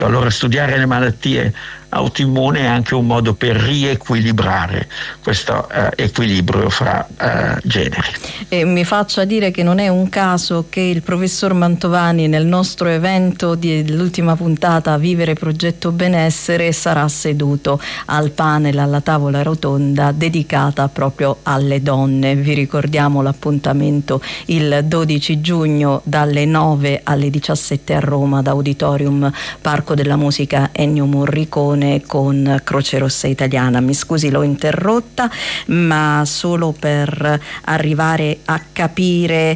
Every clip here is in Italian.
Allora studiare le malattie autoimmuni è anche un modo per riequilibrare questo equilibrio fra generi. E mi faccia dire che non è un caso che il professor Mantovani nel nostro evento dell'ultima puntata Vivere Progetto Benessere sarà seduto al panel, alla tavola rotonda dedicata proprio alle donne. Vi ricordiamo l'appuntamento il 12 giugno dalle 9 alle 17 a Roma ad Auditorium Parco della Musica Ennio Morricone con Croce Rossa Italiana. Mi scusi, l'ho interrotta, ma solo per arrivare a capire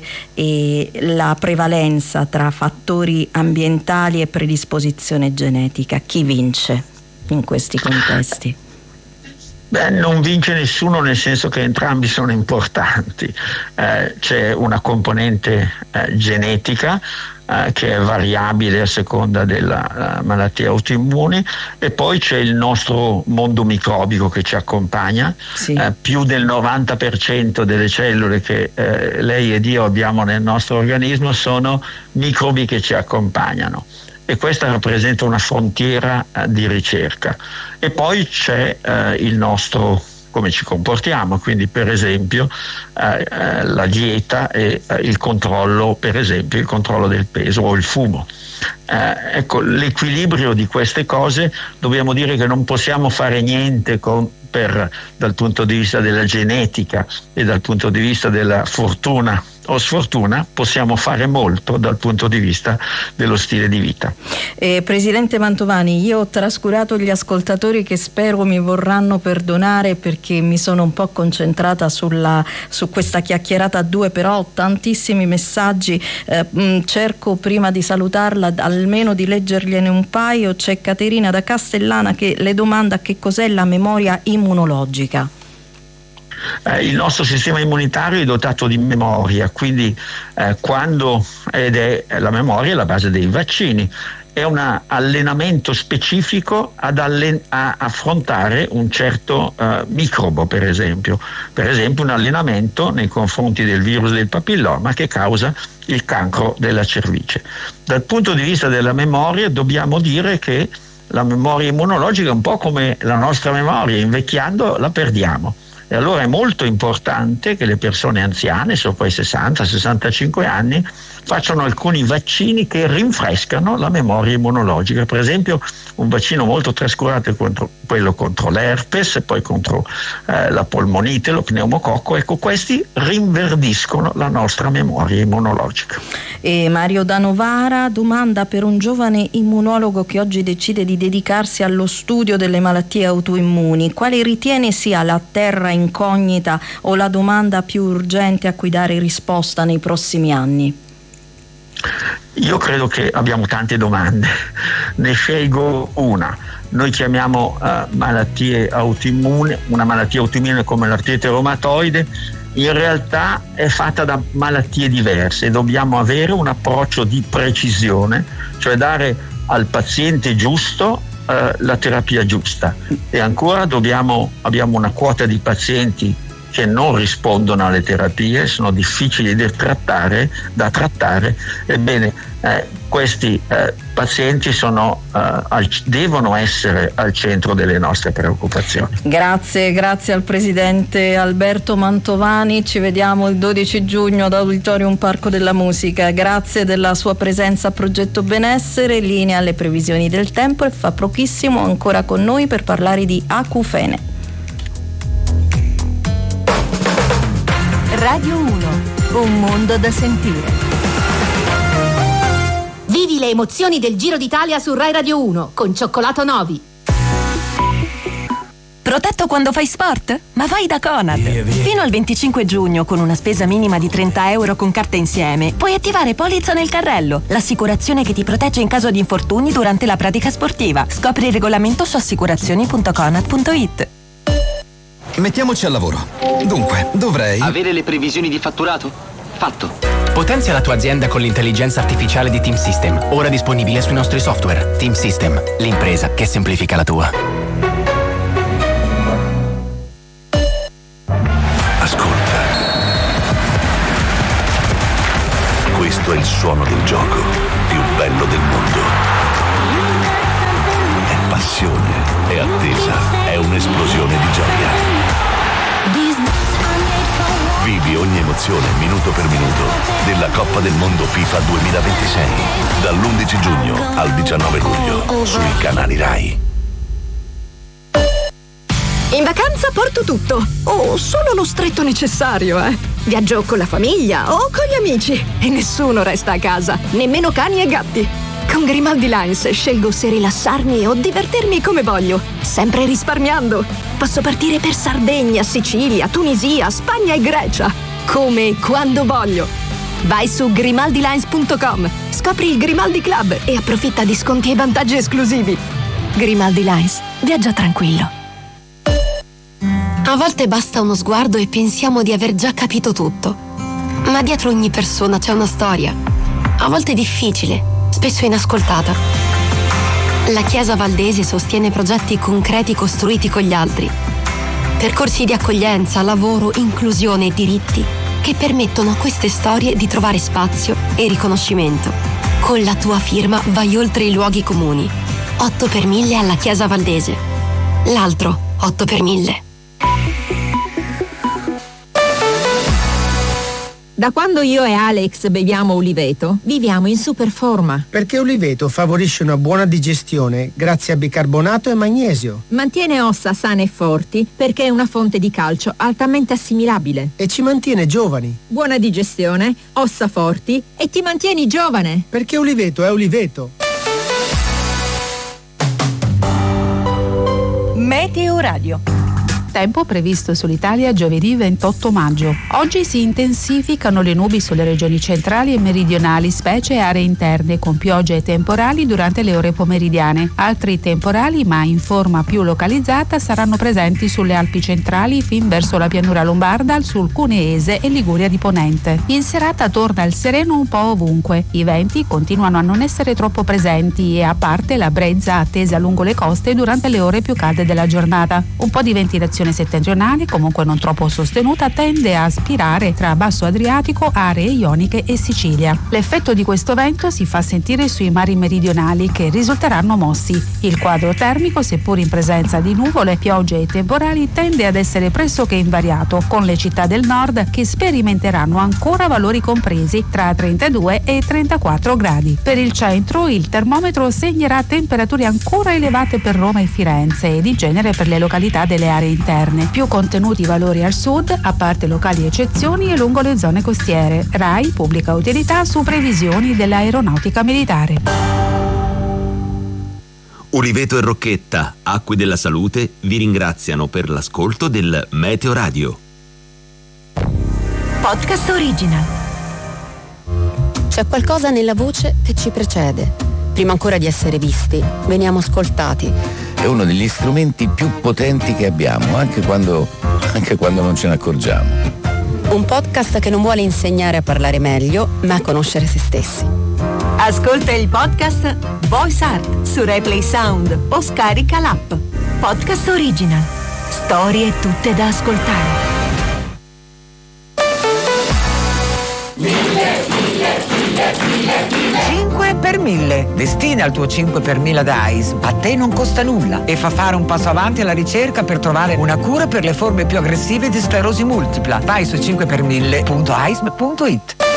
la prevalenza tra fattori ambientali e predisposizione genetica. Chi vince in questi contesti? Beh, non vince nessuno, nel senso che entrambi sono importanti. C'è una componente genetica che è variabile a seconda della malattia autoimmune, e poi c'è il nostro mondo microbico che ci accompagna. Sì. Più del 90% delle cellule che lei ed io abbiamo nel nostro organismo sono microbi che ci accompagnano, e questa rappresenta una frontiera di ricerca. E poi c'è il nostro come ci comportiamo, quindi per esempio la dieta e il controllo, per esempio il controllo del peso o il fumo. Ecco, l'equilibrio di queste cose, dobbiamo dire che non possiamo fare niente dal punto di vista della genetica e dal punto di vista della fortuna o sfortuna. Possiamo fare molto dal punto di vista dello stile di vita. Presidente Mantovani, io ho trascurato gli ascoltatori che spero mi vorranno perdonare perché mi sono un po' concentrata su questa chiacchierata a due, però ho tantissimi messaggi, cerco prima di salutarla almeno di leggergliene un paio. C'è Caterina da Castellana che le domanda che cos'è la memoria immunologica. Il nostro sistema immunitario è dotato di memoria, quindi ed è la memoria è la base dei vaccini. È un allenamento specifico a affrontare un certo microbo, per esempio un allenamento nei confronti del virus del papilloma che causa il cancro della cervice. Dal punto di vista della memoria dobbiamo dire che la memoria immunologica è un po' come la nostra memoria, invecchiando la perdiamo. E allora è molto importante che le persone anziane, sopra i 60-65 anni, facciano alcuni vaccini che rinfrescano la memoria immunologica. Per esempio un vaccino molto trascurato è quello contro l'herpes e poi contro la polmonite, lo pneumococco. Ecco, questi rinverdiscono la nostra memoria immunologica. E Mario da Novara domanda per un giovane immunologo che oggi decide di dedicarsi allo studio delle malattie autoimmuni: quale ritiene sia la terra incognita o la domanda più urgente a cui dare risposta nei prossimi anni? Io credo che abbiamo tante domande, ne scelgo una. Noi chiamiamo malattie autoimmuni, una malattia autoimmune come l'artrite reumatoide, in realtà è fatta da malattie diverse. Dobbiamo avere un approccio di precisione, cioè dare al paziente giusto la terapia giusta. E ancora abbiamo una quota di pazienti che non rispondono alle terapie, sono difficili da trattare. Ebbene, questi pazienti devono essere al centro delle nostre preoccupazioni. Grazie al presidente Alberto Mantovani. Ci vediamo il 12 giugno ad Auditorium Parco della Musica. Grazie della sua presenza a Progetto Benessere. Linea alle previsioni del tempo e fa pochissimo ancora con noi per parlare di acufene. Radio 1, un mondo da sentire. Vivi le emozioni del Giro d'Italia su Rai Radio 1 con Cioccolato Novi. Protetto quando fai sport? Ma vai da Conad! Fino al 25 giugno, con una spesa minima di 30 euro con carta insieme, puoi attivare Polizza nel carrello, l'assicurazione che ti protegge in caso di infortuni durante la pratica sportiva. Scopri il regolamento su assicurazioni.conad.it. Mettiamoci al lavoro. Dunque, dovrei... avere le previsioni di fatturato? Fatto. Potenzia la tua azienda con l'intelligenza artificiale di Team System, ora disponibile sui nostri software. Team System, l'impresa che semplifica la tua. Ascolta. Questo è il suono del gioco più bello del mondo. è attesa, è un'esplosione di gioia. Vivi ogni emozione minuto per minuto della Coppa del Mondo FIFA 2026 dall'11 giugno al 19 luglio sui canali Rai. In vacanza porto tutto, solo lo stretto necessario, Viaggio con la famiglia o con gli amici e nessuno resta a casa, nemmeno cani e gatti. Con Grimaldi Lines scelgo se rilassarmi o divertirmi come voglio, sempre risparmiando. Posso partire per Sardegna, Sicilia, Tunisia, Spagna e Grecia, come e quando voglio. Vai su grimaldilines.com, scopri il Grimaldi Club e approfitta di sconti e vantaggi esclusivi. Grimaldi Lines, viaggia tranquillo. A volte basta uno sguardo e pensiamo di aver già capito tutto. Ma dietro ogni persona c'è una storia. A volte difficile, spesso inascoltata. La Chiesa Valdese sostiene progetti concreti costruiti con gli altri. Percorsi di accoglienza, lavoro, inclusione e diritti che permettono a queste storie di trovare spazio e riconoscimento. Con la tua firma vai oltre i luoghi comuni. 8 per 1000 alla Chiesa Valdese. L'altro 8 per 1000. Da quando io e Alex beviamo Uliveto, viviamo in super forma. Perché Uliveto favorisce una buona digestione grazie a bicarbonato e magnesio. Mantiene ossa sane e forti perché è una fonte di calcio altamente assimilabile. E ci mantiene giovani. Buona digestione, ossa forti e ti mantieni giovane. Perché Uliveto è Uliveto. Meteo Radio. Tempo previsto sull'Italia giovedì 28 maggio. Oggi si intensificano le nubi sulle regioni centrali e meridionali, specie aree interne, con piogge e temporali durante le ore pomeridiane. Altri temporali, ma in forma più localizzata, saranno presenti sulle Alpi centrali fin verso la pianura lombarda, sul Cuneese e Liguria di Ponente. In serata torna il sereno un po' ovunque. I venti continuano a non essere troppo presenti e a parte la brezza attesa lungo le coste durante le ore più calde della giornata. Un po' di ventilazione settentrionale, comunque non troppo sostenuta, tende a spirare tra Basso Adriatico, aree ioniche e Sicilia. L'effetto di questo vento si fa sentire sui mari meridionali, che risulteranno mossi. Il quadro termico, seppur in presenza di nuvole, piogge e temporali, tende ad essere pressoché invariato, con le città del nord che sperimenteranno ancora valori compresi tra 32 e 34 gradi. Per il centro il termometro segnerà temperature ancora elevate per Roma e Firenze ed in genere per le località delle aree interne. Più contenuti valori al sud, a parte locali eccezioni, e lungo le zone costiere. Rai pubblica utilità su previsioni dell'aeronautica militare. Uliveto e Rocchetta, Acque della Salute, vi ringraziano per l'ascolto del Meteo Radio. Podcast Original. C'è qualcosa nella voce che ci precede. Prima ancora di essere visti, veniamo ascoltati. È uno degli strumenti più potenti che abbiamo, anche quando non ce ne accorgiamo. Un podcast che non vuole insegnare a parlare meglio, ma a conoscere se stessi. Ascolta il podcast Voice Art su Replay Sound o scarica l'app. Podcast Original. Storie tutte da ascoltare. 5 per 1000. Destina il tuo 5 per 1000 da AISM. A te non costa nulla e fa fare un passo avanti alla ricerca per trovare una cura per le forme più aggressive di sclerosi multipla. Vai su 5per1000.aism.it.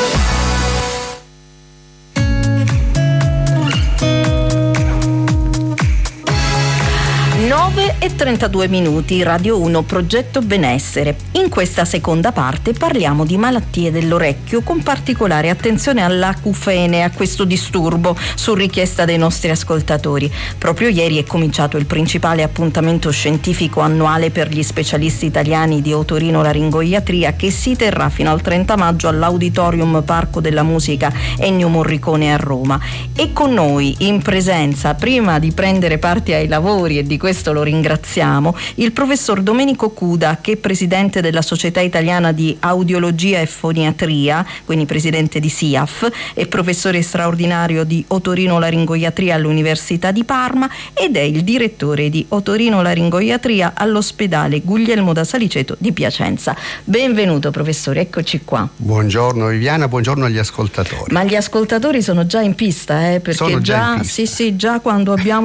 9:32, Radio 1, Progetto Benessere. In questa seconda parte parliamo di malattie dell'orecchio, con particolare attenzione all'acufene, a questo disturbo, su richiesta dei nostri ascoltatori. Proprio ieri è cominciato il principale appuntamento scientifico annuale per gli specialisti italiani di otorinolaringoiatria, che si terrà fino al 30 maggio all'Auditorium Parco della Musica Ennio Morricone a Roma. E con noi in presenza, prima di prendere parte ai lavori, e di questo lo ringraziamo, il professor Domenico Cuda, che è presidente della Società Italiana di Audiologia e Foniatria, quindi presidente di SIAF, e professore straordinario di otorinolaringoiatria all'Università di Parma, ed è il direttore di otorinolaringoiatria all'ospedale Guglielmo da Saliceto di Piacenza. Benvenuto professore, eccoci qua. Buongiorno Viviana, buongiorno agli ascoltatori. Ma gli ascoltatori sono già in pista, perché sono già in pista. Già quando abbiamo